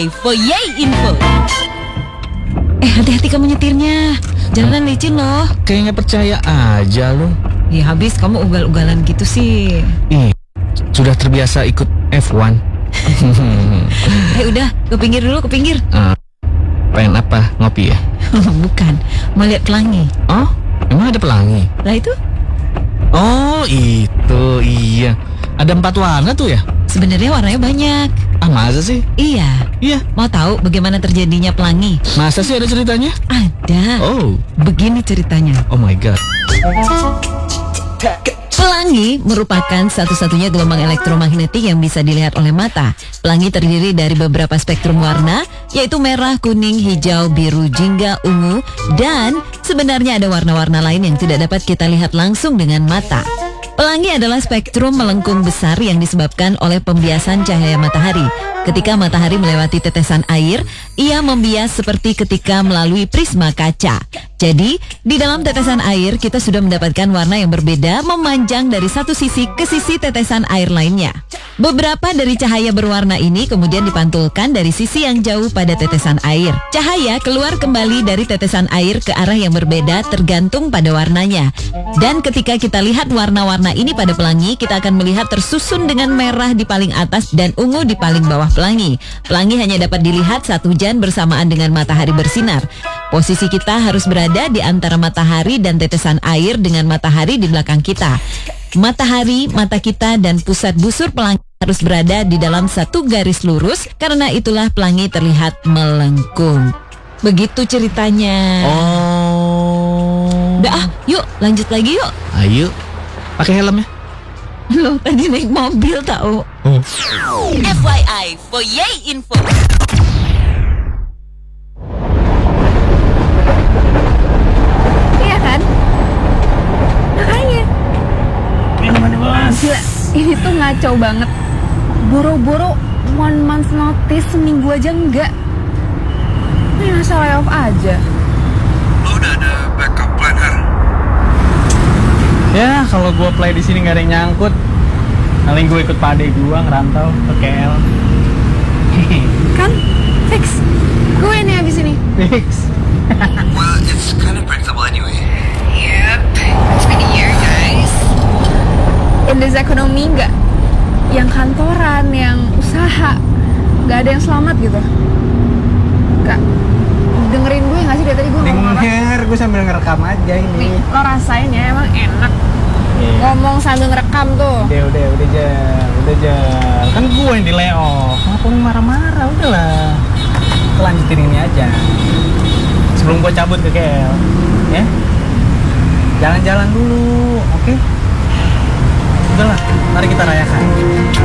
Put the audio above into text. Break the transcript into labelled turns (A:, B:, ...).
A: FYI for Yay Info.
B: Hati-hati kamu nyetirnya. Jalanan licin loh.
C: Kayak nggak percaya aja lo.
B: Ya habis kamu ugal-ugalan gitu sih.
C: Sudah terbiasa ikut F1.
B: Udah, ke pinggir dulu, ke pinggir.
C: Pengen apa? Ngopi ya?
B: Bukan, mau lihat pelangi.
C: Oh, emang ada pelangi?
B: Lah itu?
C: Oh, itu iya. Ada 4 warna tuh ya?
B: Sebenarnya warnanya banyak.
C: Masa sih?
B: Iya. Mau tahu bagaimana terjadinya pelangi?
C: Masa sih ada ceritanya?
B: Ada.
C: Oh.
B: Begini ceritanya.
C: Oh my god.
B: Pelangi merupakan satu-satunya gelombang elektromagnetik yang bisa dilihat oleh mata. Pelangi terdiri dari beberapa spektrum warna, yaitu merah, kuning, hijau, biru, jingga, ungu, dan sebenarnya ada warna-warna lain yang tidak dapat kita lihat langsung dengan mata. Pelangi adalah spektrum melengkung besar yang disebabkan oleh pembiasan cahaya matahari. Ketika matahari melewati tetesan air, ia membias seperti ketika melalui prisma kaca. Jadi, di dalam tetesan air kita sudah mendapatkan warna yang berbeda memanjang dari satu sisi ke sisi tetesan air lainnya. Beberapa dari cahaya berwarna ini kemudian dipantulkan dari sisi yang jauh pada tetesan air. Cahaya keluar kembali dari tetesan air ke arah yang berbeda tergantung pada warnanya. Dan ketika kita lihat warna-warna ini pada pelangi, kita akan melihat tersusun dengan merah di paling atas dan ungu di paling bawah pelangi. Pelangi hanya dapat dilihat saat hujan bersamaan dengan matahari bersinar. Posisi kita harus berada di antara matahari dan tetesan air dengan matahari di belakang kita. Matahari, mata kita, dan pusat busur pelangi harus berada di dalam satu garis lurus, karena itulah pelangi terlihat melengkung. Begitu ceritanya.
C: Oh.
B: Udah yuk lanjut lagi yuk.
C: Ayo, pakai helm ya.
B: Lo tadi naik mobil tau.
A: FYI for Yay Info.
D: Iya kan? Makanya gila, ini tuh ngaco banget. Boro-boro 1 month notice, seminggu aja enggak. Ini masa layoff aja.
E: Lo udah ada backup plan, Har?
F: Ya, kalau gue play di sini nggak ada yang nyangkut, paling gue ikut pade gue ngerantau ke KL.
D: Kan? Fix. Gue nih abis ini.
F: Fix.
E: Well, it's kind of predictable anyway.
D: Yep, it's been a year, guys. In this economy nggak, yang kantoran, yang usaha, nggak ada yang selamat gitu. Kak, dengerin gue nggak sih dari tadi gue ngomong apa?
F: Denger, gue sambil ngerekam aja ini.
D: Nih, lo rasain ya, emang enak. Ngomong sambil ngerekam tuh.
F: Udah Jal. Kan gue yang di layoff. Kenapa lu marah-marah? Udahlah, kita lanjutin ini aja. Sebelum gue cabut ke KL, ya. Jalan-jalan dulu, oke? Udahlah, mari kita rayakan.